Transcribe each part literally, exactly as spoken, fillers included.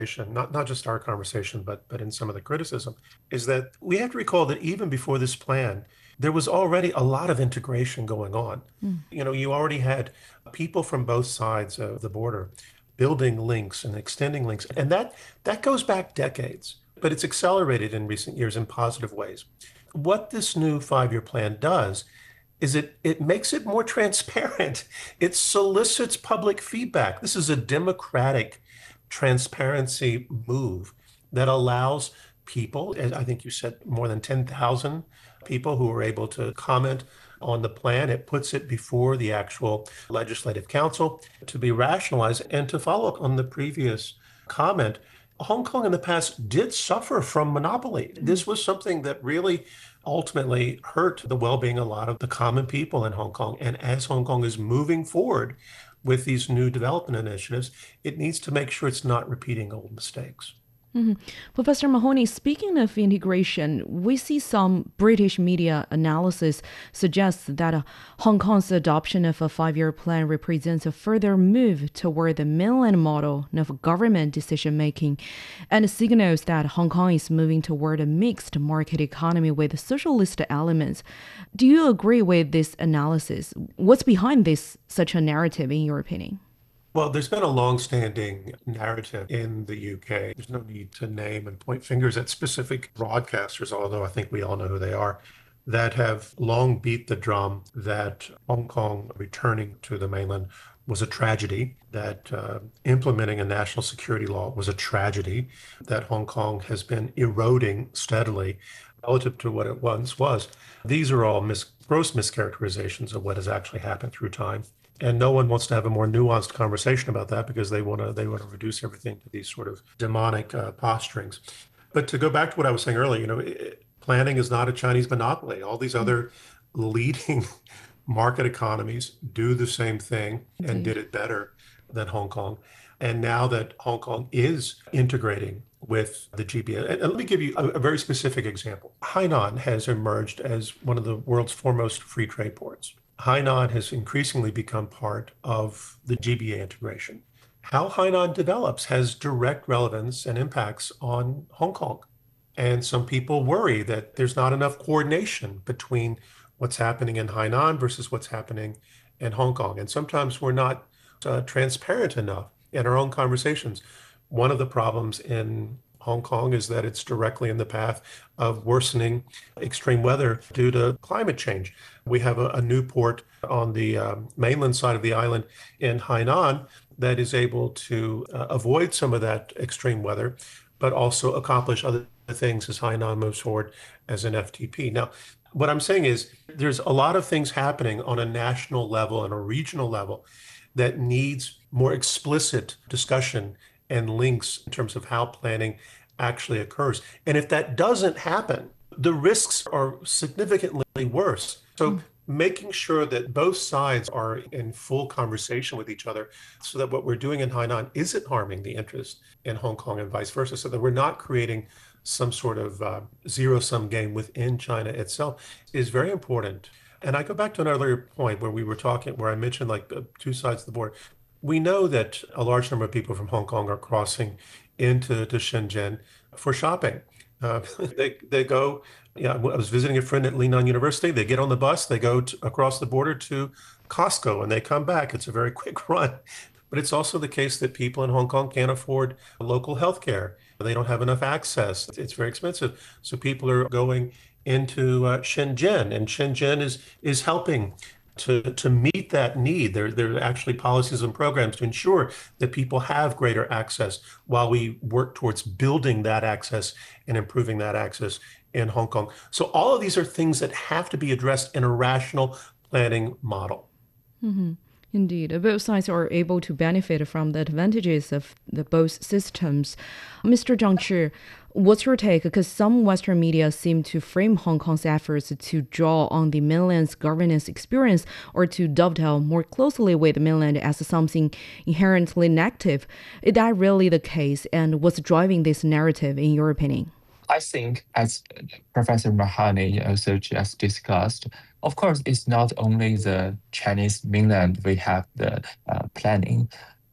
not not just our conversation, but but in some of the criticism, is that we have to recall that even before this plan, there was already a lot of integration going on. Mm. You know, you already had people from both sides of the border building links and extending links, and that that goes back decades, but it's accelerated in recent years in positive ways. What this new five-year plan does is it it makes it more transparent. It solicits public feedback. This is a democratic transparency move that allows people, as I think you said, more than ten thousand people who were able to comment on the plan. It puts it before the actual legislative council to be rationalized. And to follow up on the previous comment, Hong Kong in the past did suffer from monopoly. This was something that really ultimately hurt the well-being of a lot of the common people in Hong Kong. And as Hong Kong is moving forward with these new development initiatives, it needs to make sure it's not repeating old mistakes. Mhm. Professor Mahoney, speaking of integration, we see some British media analysis suggests that uh, Hong Kong's adoption of a five-year plan represents a further move toward the mainland model of government decision-making and signals that Hong Kong is moving toward a mixed market economy with socialist elements. Do you agree with this analysis? What's behind this such a narrative, in your opinion? Well, there's been a long-standing narrative in the U K. There's no need to name and point fingers at specific broadcasters, although I think we all know who they are, that have long beat the drum that Hong Kong returning to the mainland was a tragedy, that uh, implementing a national security law was a tragedy, that Hong Kong has been eroding steadily relative to what it once was. These are all mis gross mischaracterizations of what has actually happened through time. And no one wants to have a more nuanced conversation about that because they want to they want to reduce everything to these sort of demonic uh, posturings. But to go back to what I was saying earlier, you know, it, planning is not a Chinese monopoly. All these Mm. other leading market economies do the same thing and Indeed. did it better than Hong Kong. And now that Hong Kong is integrating with the G B A, and let me give you a, a very specific example. Hainan has emerged as one of the world's foremost free trade ports. Hainan has increasingly become part of the G B A integration. How Hainan develops has direct relevance and impacts on Hong Kong. And some people worry that there's not enough coordination between what's happening in Hainan versus what's happening in Hong Kong. And sometimes we're not uh, transparent enough in our own conversations. One of the problems in Hong Kong is that it's directly in the path of worsening extreme weather due to climate change. We have a, a new port on the um, mainland side of the island in Hainan that is able to uh, avoid some of that extreme weather, but also accomplish other things as Hainan moves forward as an F T P. Now, what I'm saying is there's a lot of things happening on a national level and a regional level that needs more explicit discussion and links in terms of how planning actually occurs. And if that doesn't happen, the risks are significantly worse. So Mm. making sure that both sides are in full conversation with each other so that what we're doing in Hainan isn't harming the interest in Hong Kong and vice versa, so that we're not creating some sort of uh, zero-sum game within China itself is very important. And I go back to an earlier point where we were talking, where I mentioned like the two sides of the border. We know that a large number of people from Hong Kong are crossing into to Shenzhen for shopping. Uh, they they go. Yeah, I was visiting a friend at Lingnan University. They get on the bus, they go to, across the border to Costco, and they come back. It's a very quick run. But it's also the case that people in Hong Kong can't afford local health care. They don't have enough access. It's very expensive. So people are going into uh, Shenzhen, and Shenzhen is is helping to to meet that need. There, there are actually policies and programs to ensure that people have greater access while we work towards building that access and improving that access in Hong Kong. So all of these are things that have to be addressed in a rational planning model. Mhm. Indeed, both sides are able to benefit from the advantages of the both systems. Mister Zhang Chi, what's your take? Because some Western media seem to frame Hong Kong's efforts to draw on the mainland's governance experience or to dovetail more closely with the mainland as something inherently negative. Is that really the case? And what's driving this narrative, in your opinion? I think, as Professor Mahani also just discussed, of course, it's not only the Chinese mainland we have the uh, planning.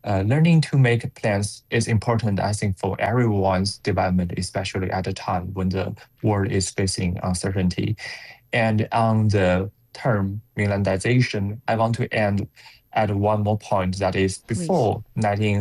uh, learning to make plans is important, I think, for everyone's development, especially at a time when the world is facing uncertainty. And on the term mainlandization, I want to end at one more point, that is before nineteen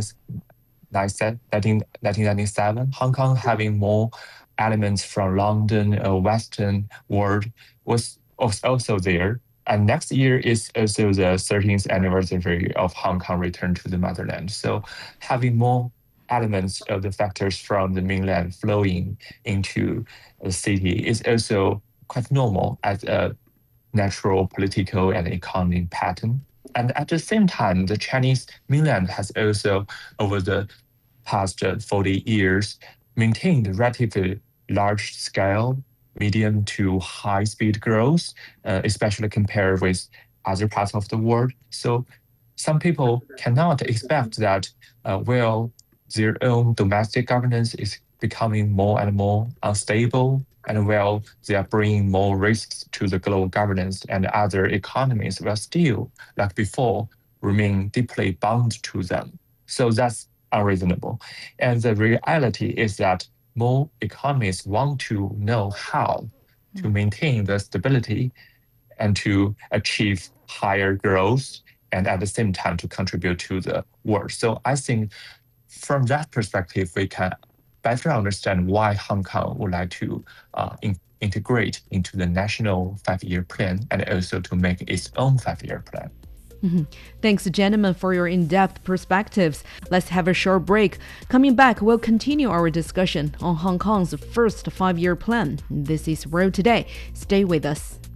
ninety-seven, Hong Kong having more elements from London, uh, Western world was, was also there. And next year is also the thirteenth anniversary of Hong Kong return to the motherland. So having more elements of the factors from the mainland flowing into the city is also quite normal as a natural political and economic pattern. And at the same time, the Chinese mainland has also, over the past uh, forty years, maintained relatively large scale, medium to high speed growth, uh, especially compared with other parts of the world. So some people cannot expect that uh, while their own domestic governance is becoming more and more unstable, and while they are bringing more risks to the global governance, and other economies will still, like before, remain deeply bound to them. So that's unreasonable. And the reality is that more economies want to know how to maintain the stability and to achieve higher growth, and at the same time to contribute to the world. So I think from that perspective, we can better understand why Hong Kong would like to uh, in, integrate into the national five-year plan, and also to make its own five-year plan. Mm-hmm. Thanks, gentlemen, for your in-depth perspectives. Let's have a short break. Coming back, we'll continue our discussion on Hong Kong's first five-year plan. This is World Today. Stay with us.